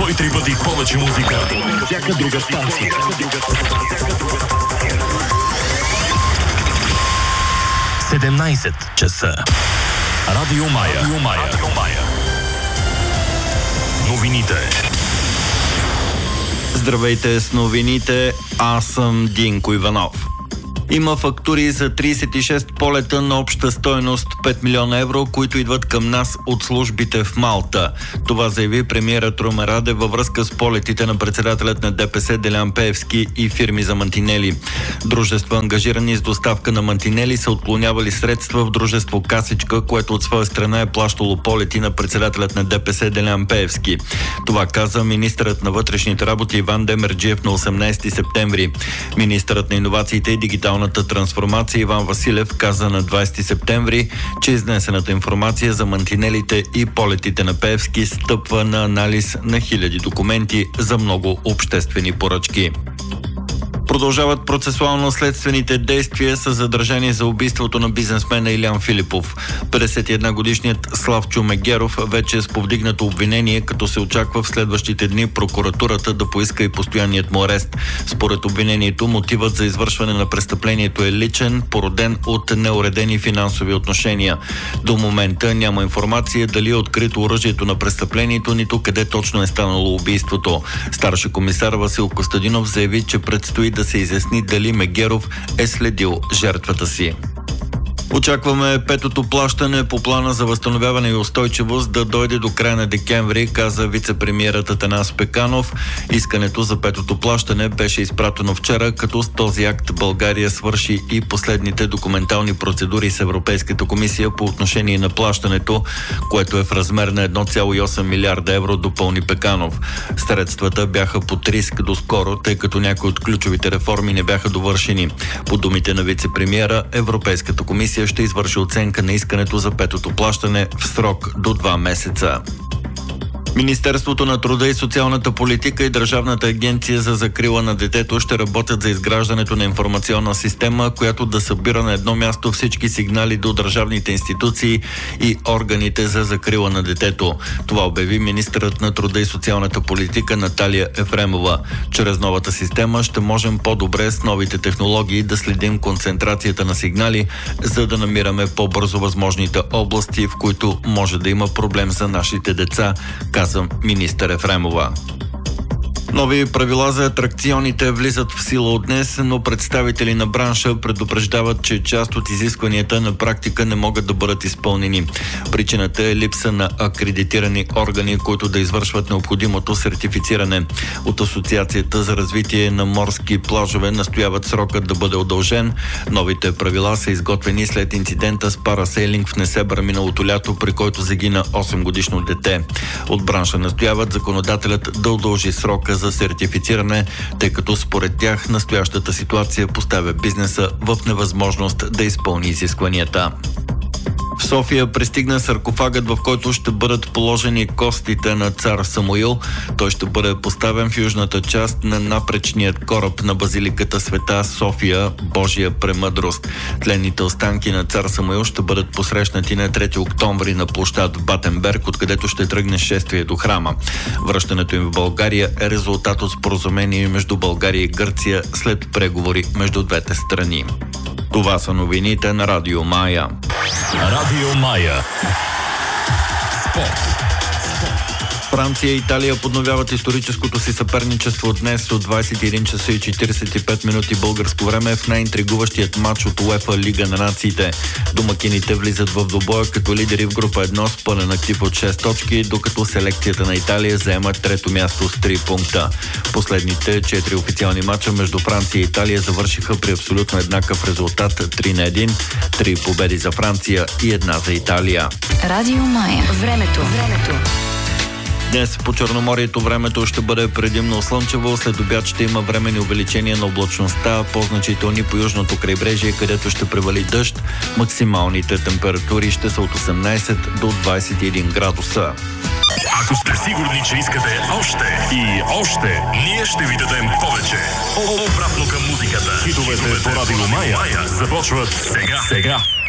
103 пъти повече музика. Всяка друга станция. 17 часа. Радио Мая. Новините. Здравейте с новините, аз съм Динко Иванов. Има фактури за 36 полета на обща стойност 5 милиона евро, които идват към нас от службите в Малта. Това заяви премиерът Румен Радев във връзка с полетите на председателят на ДПС Делян Пеевски и фирми за мантинели. Дружества, ангажирани с доставка на мантинели, са отклонявали средства в дружество Касичка, което от своя страна е плащало полети на председателят на ДПС Делян Пеевски. Това каза министърът на вътрешните работи Иван Демерджиев на 18 септември. Министърът на иновациите и дигиталната трансформация Иван Василев каза на 20 септември, че изнесената информация за мантинелите и полетите на Пеевски стъпва на анализ на хиляди документи за много обществени поръчки. Продължават процесуално-следствените действия с задържани за убийството на бизнесмена Илян Филипов. 51-годишният Славчо Мегеров вече е с повдигнато обвинение, като се очаква в следващите дни прокуратурата да поиска и постоянният му арест. Според обвинението, мотивът за извършване на престъплението е личен, породен от неуредени финансови отношения. До момента няма информация дали е открито оръжието на престъплението, нито къде точно е станало убийството. Старши комисар Васил Костадинов заяви, че предстои да се изясни дали Мегеров е следил жертвата си. Очакваме петото плащане по плана за възстановяване и устойчивост да дойде до края на декември, каза вице-премиерът Атанас Пеканов. Искането за петото плащане беше изпратено вчера, като с този акт България свърши и последните документални процедури с Европейската комисия по отношение на плащането, което е в размер на 1,8 милиарда евро, допълни Пеканов. Средствата бяха под риск доскоро, тъй като някои от ключовите реформи не бяха довършени. По думите на вице-премиера, Европейската комисия ще извърши оценка на искането за петото плащане в срок до 2 месеца. Министерството на труда и социалната политика и Държавната агенция за закрила на детето ще работят за изграждането на информационна система, която да събира на едно място всички сигнали до държавните институции и органите за закрила на детето. Това обяви министърът на труда и социалната политика Наталия Ефремова. Чрез новата система ще можем по-добре с новите технологии да следим концентрацията на сигнали, за да намираме по-бързо възможните области, в които може да има проблем за нашите деца, каза министър Ефремова. Нови правила за атракционите влизат в сила от днес, но представители на бранша предупреждават, че част от изискванията на практика не могат да бъдат изпълнени. Причината е липса на акредитирани органи, които да извършват необходимото сертифициране. От Асоциацията за развитие на морски плажове настояват срокът да бъде удължен. Новите правила са изготвени след инцидента с парасейлинг в Несебър миналото лято, при който загина 8-годишно дете. От бранша настояват законодателят да удължи срока за сертифициране, тъй като според тях настоящата ситуация поставя бизнеса в невъзможност да изпълни изискванията. В София пристигна саркофагът, в който ще бъдат положени костите на цар Самуил. Той ще бъде поставен в южната част на напречният кораб на базиликата Света София, Божия премъдрост. Тленните останки на цар Самуил ще бъдат посрещнати на 3 октомври на площад в Батенберг, откъдето ще тръгне шествие до храма. Връщането им в България е резултат от споразумение между България и Гърция след преговори между двете страни. Това са новините на Радио Мая. Радио Мая. Спорт. Франция и Италия подновяват историческото си съперничество днес от 21 часа и 45 минути българско време в най-интригуващият матч от УЕФА Лига на нациите. Домакините влизат в двубоя като лидери в група 1 с пълен актив от 6 точки, докато селекцията на Италия заема трето място с 3 пункта. Последните 4 официални матча между Франция и Италия завършиха при абсолютно еднакъв резултат 3-1, 3 победи за Франция и 1 за Италия. Радио Мая. Времето. Днес по Черноморието времето ще бъде предимно слънчево, след обяд ще има временни увеличения на облачността, по-значителни по южното крайбрежие, където ще превали дъжд. Максималните температури ще са от 18 до 21 градуса. Ако сте сигурни, че искате още и още, ние ще ви дадем повече. Обратно към музиката. Хитовете по Радио Мая започват сега.